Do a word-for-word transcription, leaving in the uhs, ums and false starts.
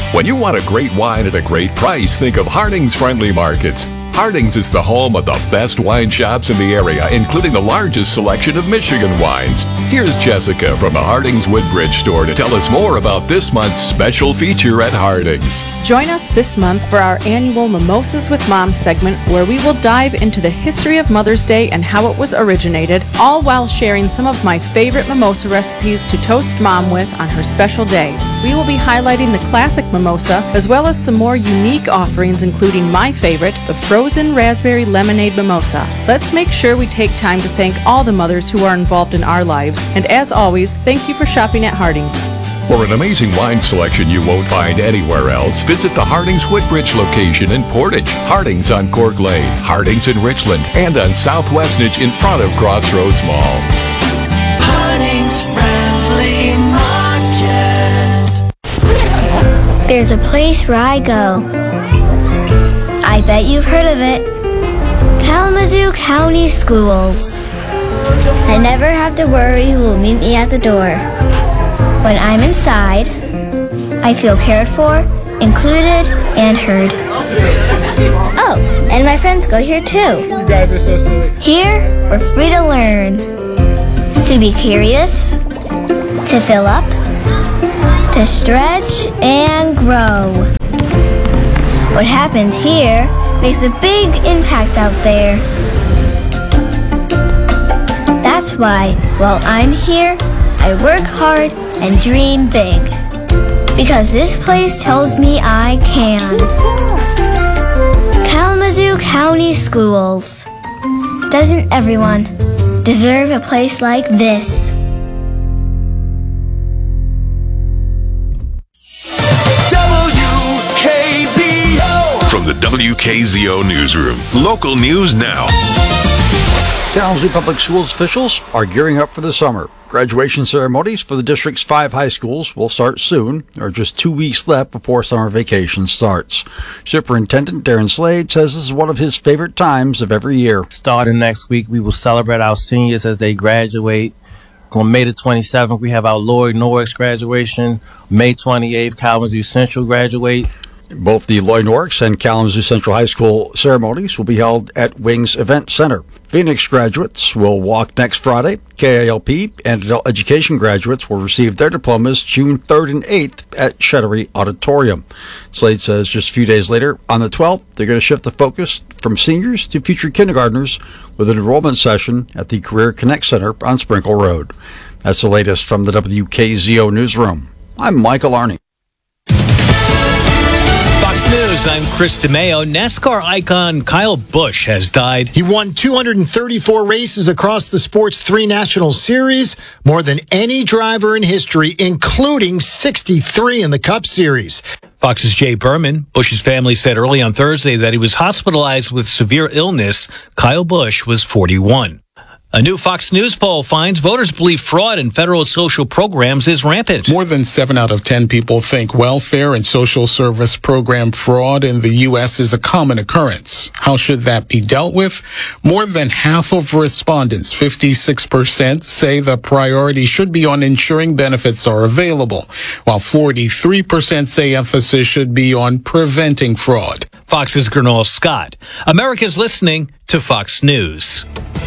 When you want a great wine at a great price, think of Harding's Friendly Markets. Harding's is the home of the best wine shops in the area, including the largest selection of Michigan wines. Here's Jessica from the Harding's Woodbridge store to tell us more about this month's special feature at Harding's. Join us this month for our annual Mimosas with Mom segment, where we will dive into the history of Mother's Day and how it was originated, all while sharing some of my favorite mimosa recipes to toast Mom with on her special day. We will be highlighting the classic mimosa, as well as some more unique offerings, including my favorite, the frozen raspberry lemonade mimosa. Let's make sure we take time to thank all the mothers who are involved in our lives. And as always, thank you for shopping at Harding's. For an amazing wine selection you won't find anywhere else, visit the Harding's Woodbridge location in Portage, Harding's on Cork Lane, Harding's in Richland, and on South Westnedge in front of Crossroads Mall. Harding's Friendly Market. There's a place where I go. I bet you've heard of it. Kalamazoo County Schools. I never have to worry who will meet me at the door. When I'm inside, I feel cared for, included, and heard. Oh, and my friends go here too. You guys are so silly. Here, we're free to learn, to be curious, to fill up, to stretch and grow. What happens here makes a big impact out there. That's why, while I'm here, I work hard and dream big. Because this place tells me I can. Kalamazoo County Schools. Doesn't everyone deserve a place like this? W K Z O. From the W K Z O Newsroom, local news now. Kalamazoo Public Schools officials are gearing up for the summer. Graduation ceremonies for the district's five high schools will start soon. There are just two weeks left before summer vacation starts. Superintendent Darren Slade says this is one of his favorite times of every year. Starting next week, we will celebrate our seniors as they graduate. On May the twenty-seventh, we have our Lloyd Norris graduation. May twenty-eighth, Kalamazoo Central graduates. Both the Lloyd Norris and Kalamazoo Central High School ceremonies will be held at Wings Event Center. Phoenix graduates will walk next Friday. K A L P and adult education graduates will receive their diplomas June third and eighth at Shettery Auditorium. Slade says just a few days later, on the twelfth, they're going to shift the focus from seniors to future kindergartners with an enrollment session at the Career Connect Center on Sprinkle Road. That's the latest from the W K Z O Newsroom. I'm Michael Arney. News, I'm Chris DeMeo. NASCAR icon Kyle Busch has died. He won two hundred thirty-four races across the sport's three national series, more than any driver in history, including sixty-three in the Cup Series. Fox's Jay Berman. Busch's family said early on Thursday that he was hospitalized with severe illness. Kyle Busch was forty-one. A new Fox News poll finds voters believe fraud in federal social programs is rampant. More than seven out of ten people think welfare and social service program fraud in the U S is a common occurrence. How should that be dealt with? More than half of respondents, fifty-six percent, say the priority should be on ensuring benefits are available, while forty-three percent say emphasis should be on preventing fraud. Fox's Gernal Scott. America's listening to Fox News.